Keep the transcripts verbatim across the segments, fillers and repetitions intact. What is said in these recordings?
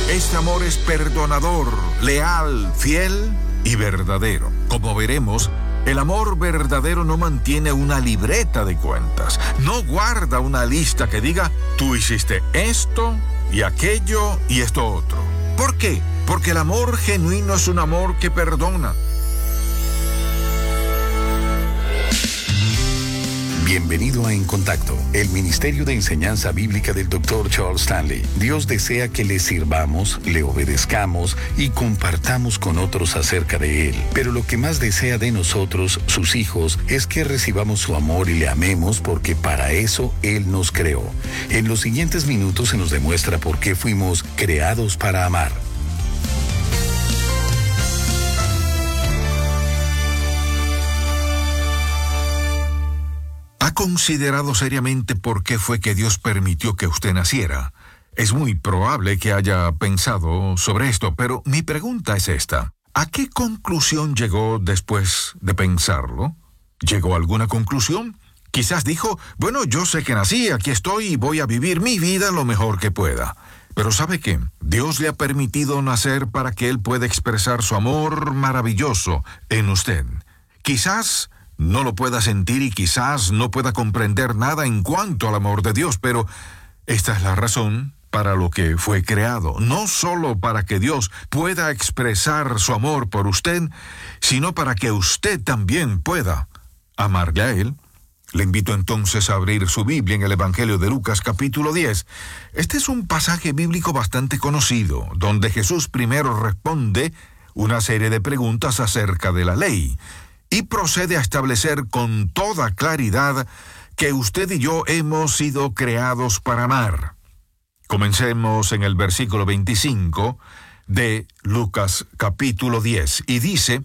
Este amor es perdonador, leal, fiel y verdadero. Como veremos, el amor verdadero no mantiene una libreta de cuentas. No guarda una lista que diga, tú hiciste esto y aquello y esto otro. ¿Por qué? Porque el amor genuino es un amor que perdona. Bienvenido a En Contacto, el Ministerio de Enseñanza Bíblica del doctor Charles Stanley. Dios desea que le sirvamos, le obedezcamos y compartamos con otros acerca de Él. Pero lo que más desea de nosotros, sus hijos, es que recibamos su amor y le amemos porque para eso Él nos creó. En los siguientes minutos se nos demuestra por qué fuimos creados para amar. ¿Ha considerado seriamente por qué fue que Dios permitió que usted naciera? Es muy probable que haya pensado sobre esto, pero mi pregunta es esta. ¿A qué conclusión llegó después de pensarlo? ¿Llegó a alguna conclusión? Quizás dijo, bueno, yo sé que nací, aquí estoy y voy a vivir mi vida lo mejor que pueda. Pero ¿sabe qué? Dios le ha permitido nacer para que Él pueda expresar su amor maravilloso en usted. Quizás no lo pueda sentir y quizás no pueda comprender nada en cuanto al amor de Dios, pero esta es la razón para lo que fue creado. No solo para que Dios pueda expresar su amor por usted, sino para que usted también pueda amarle a Él. Le invito entonces a abrir su Biblia en el Evangelio de Lucas capítulo diez. Este es un pasaje bíblico bastante conocido, donde Jesús primero responde una serie de preguntas acerca de la ley y procede a establecer con toda claridad que usted y yo hemos sido creados para amar. Comencemos en el versículo veinticinco de Lucas capítulo diez, y dice,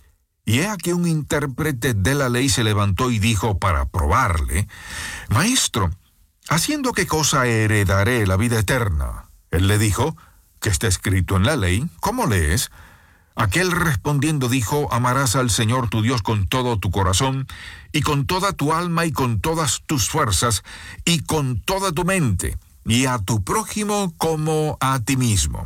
y he aquí un intérprete de la ley se levantó y dijo para probarle, Maestro, ¿haciendo qué cosa heredaré la vida eterna? Él le dijo, ¿qué está escrito en la ley? ¿Cómo lees? Aquel respondiendo dijo, amarás al Señor tu Dios con todo tu corazón, y con toda tu alma, y con todas tus fuerzas, y con toda tu mente, y a tu prójimo como a ti mismo.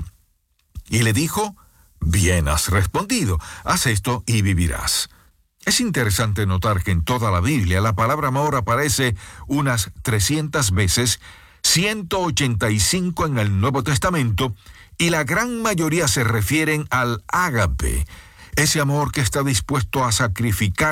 Y le dijo, bien has respondido, haz esto y vivirás. Es interesante notar que en toda la Biblia la palabra amor aparece unas trescientas veces, ciento ochenta y cinco en el Nuevo Testamento, y la gran mayoría se refieren al ágape, ese amor que está dispuesto a sacrificar